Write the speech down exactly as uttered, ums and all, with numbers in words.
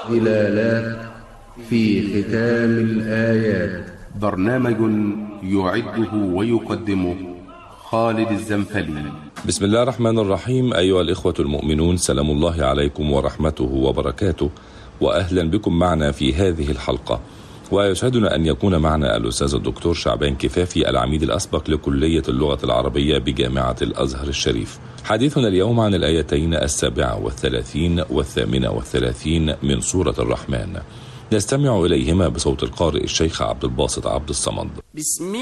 إلالات في ختام الآيات. برنامج يعده ويقدمه خالد الزنفلي. بسم الله الرحمن الرحيم. أيها الإخوة المؤمنون، سلام الله عليكم ورحمته وبركاته، وأهلا بكم معنا في هذه الحلقة. ويسعدنا أن يكون معنا الأستاذ الدكتور شعبان كفافي، العميد الأسبق لكلية اللغة العربية بجامعة الأزهر الشريف. حديثنا اليوم عن الآيتين السابعة والثلاثين والثامنة والثلاثين من سورة الرحمن، نستمع إليهما بصوت القارئ الشيخ عبد الباسط عبد الصمد. بسم